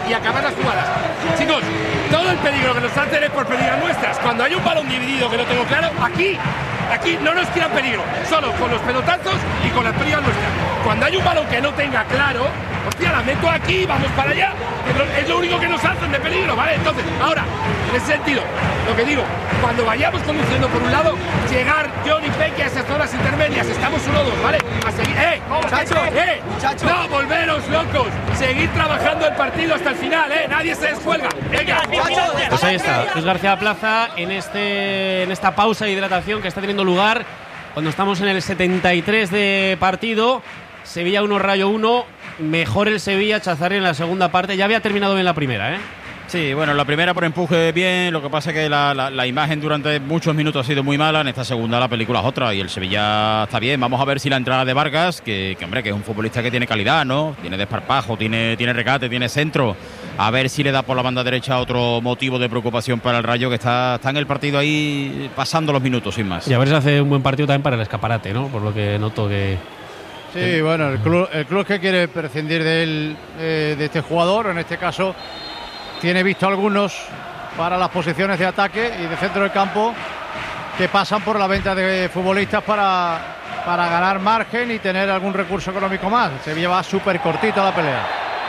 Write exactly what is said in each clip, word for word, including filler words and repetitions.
y acabar las jugadas. Chicos, todo el peligro que nos hacen es por pérdidas nuestras. Cuando hay un balón dividido que lo tengo claro, aquí, aquí no nos tiran peligro, solo con los pelotazos y con las pérdidas nuestras. Cuando hay un balón que no tenga claro, hostia, la meto aquí, vamos para allá. Es lo único que nos hacen de peligro, ¿vale? Entonces, ahora, en ese sentido, lo que digo, cuando vayamos conduciendo por un lado, llegar John y Peque a esas zonas intermedias, estamos uno o dos, ¿vale? A seguir, ¡eh! ¡Muchachos! ¡Eh! ¡Muchachos! ¡No, volveros locos! Seguir trabajando el partido hasta el final, ¿eh? Nadie se descuelga. ¡Venga! Pues ahí está, Luis García Plaza en, este, en esta pausa de hidratación que está teniendo lugar cuando estamos en el setenta y tres de partido. Sevilla uno, Rayo uno. Mejor el Sevilla, Chazarri en la segunda parte. Ya había terminado bien la primera, ¿eh? Sí, bueno, la primera por empuje bien, lo que pasa es que la, la, la imagen durante muchos minutos ha sido muy mala, en esta segunda la película es otra y el Sevilla está bien. Vamos a ver si la entrada de Vargas, que, que hombre, que es un futbolista que tiene calidad, ¿no? Tiene desparpajo, tiene, tiene regate, tiene centro, a ver si le da por la banda derecha otro motivo de preocupación para el Rayo, que está, está en el partido ahí pasando los minutos sin más. Y a ver si hace un buen partido también para el escaparate, ¿no? Por lo que noto que... Sí, bueno, el club, el club que quiere prescindir de él, eh, de este jugador, en este caso tiene visto algunos para las posiciones de ataque y de centro del campo que pasan por la venta de futbolistas para, para ganar margen y tener algún recurso económico más. Sevilla va súper cortito a la pelea.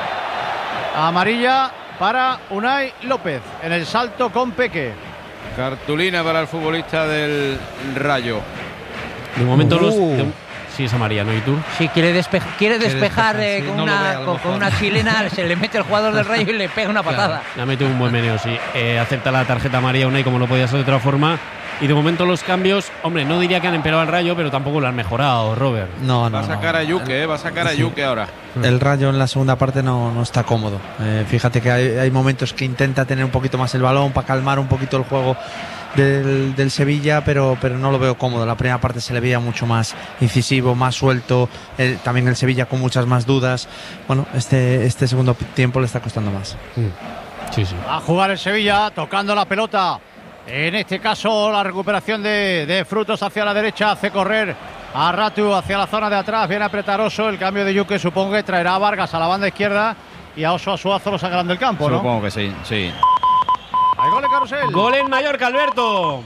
Amarilla para Unai López en el salto con Peque. Cartulina para el futbolista del Rayo. De momento uh. los... De... Sí, es amarilla, ¿no? ¿Y tú? Sí, quiere, despe quiere despejar, despejar eh, sí, con, no una, ve, con, con una chilena, se le mete el jugador del Rayo y le pega una patada. Claro, le ha metido un buen meneo, sí. Eh, acepta la tarjeta amarilla Unai como no podía ser de otra forma. Y de momento los cambios, hombre, no diría que han empeorado al Rayo, pero tampoco lo han mejorado, Robert. No, no, va a sacar no. a Yuke, eh, va a sacar a Sí. Yuke ahora. El Rayo en la segunda parte no, no está cómodo. Eh, fíjate que hay, hay momentos que intenta tener un poquito más el balón para calmar un poquito el juego del, del Sevilla, pero, pero no lo veo cómodo. La primera parte se le veía mucho más incisivo, más suelto. Eh, también el Sevilla con muchas más dudas. Bueno, este, este segundo tiempo le está costando más. Sí, sí. A jugar el Sevilla, tocando la pelota. En este caso, la recuperación de, de Frutos hacia la derecha hace correr a Ratu hacia la zona de atrás. Viene a apretar Oso. El cambio de Yuke supongo que traerá a Vargas a la banda izquierda y a Oso a Suazo lo sacarán del campo, ¿no? Supongo que sí, sí. Hay gol en Carrusel. Gol en Mallorca, Alberto.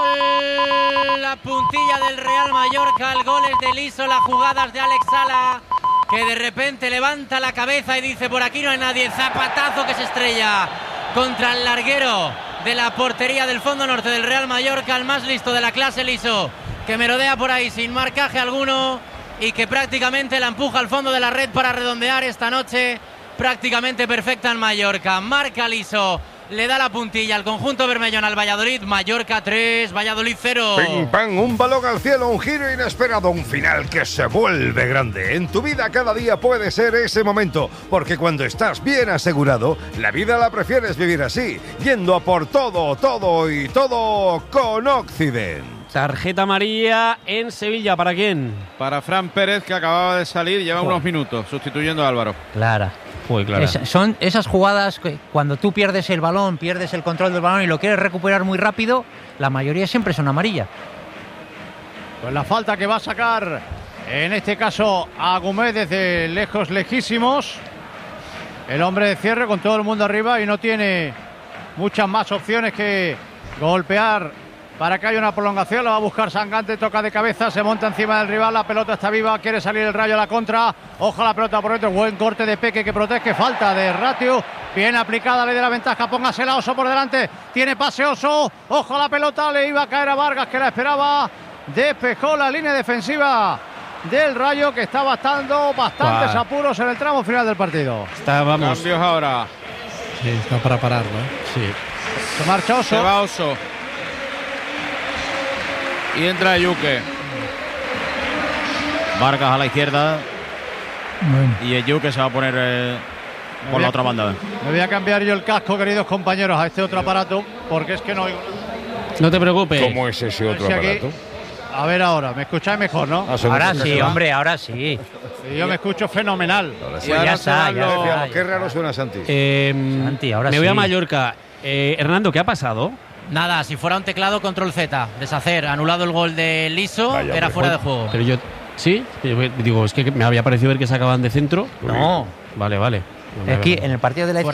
Gol, la puntilla del Real Mallorca, el gol es de Liso, las jugadas de Alex Sala, que de repente levanta la cabeza y dice: por aquí no hay nadie, zapatazo que se estrella contra el larguero de la portería del fondo norte del Real Mallorca, el más listo de la clase, Liso, que merodea por ahí sin marcaje alguno y que prácticamente la empuja al fondo de la red para redondear esta noche prácticamente perfecta en Mallorca. Marca Liso, le da la puntilla al conjunto bermellón al Valladolid. Mallorca tres, Valladolid cero. Ping, pang, un balón al cielo, un giro inesperado, un final que se vuelve grande. En tu vida cada día puede ser ese momento, porque cuando estás bien asegurado, la vida la prefieres vivir así, yendo a por todo, todo y todo con Occident. Tarjeta amarilla en Sevilla, ¿para quién? Para Fran Pérez, que acababa de salir, lleva Joder. unos minutos, sustituyendo a Álvaro. Clara. Joder, Clara. Es, son esas jugadas que cuando tú pierdes el balón, pierdes el control del balón y lo quieres recuperar muy rápido, la mayoría siempre son amarillas. Pues la falta que va a sacar, en este caso, a Gómez desde lejos, lejísimos. El hombre de cierre con todo el mundo arriba y no tiene muchas más opciones que golpear para que haya una prolongación. Lo va a buscar Sangante, toca de cabeza, se monta encima del rival, la pelota está viva, quiere salir el Rayo a la contra. Ojo la pelota por dentro, buen corte de Peque que protege, falta de Ratio, bien aplicada, le da la ventaja, póngasela Oso por delante, tiene pase Oso, ojo la pelota, le iba a caer a Vargas que la esperaba, despejó la línea defensiva del Rayo que está bastando bastantes Wow. apuros en el tramo final del partido. Está, vamos. Cambios ahora. Sí, está para pararlo, ¿eh? Sí. Se marcha Oso. Se va Oso. Y entra Yuke. Vargas a la izquierda Bueno. y el Yuke se va a poner eh, por la otra banda. Me voy a cambiar yo el casco, queridos compañeros, a este otro aparato, porque es que no oigo nada. No te preocupes. ¿Cómo es ese otro Si aquí- aparato? A ver ahora, me escucháis mejor, ¿no? Ah, son Ahora otros sí, que- hombre, ahora sí. Sí, yo me escucho fenomenal. Ahora sí. Y ahora ya se está, van ya los- está. Decíamos, qué raro suena Santi. Eh, Santi, ahora me voy sí. a Mallorca. Eh, Hernando, ¿qué ha pasado? Nada, si fuera un teclado, control Z, deshacer, anulado el gol de Liso, Vaya, era hombre. fuera de juego. Pero yo... ¿Sí? Digo, es que me había parecido ver que sacaban de centro. No, Vale, vale. aquí en el partido de la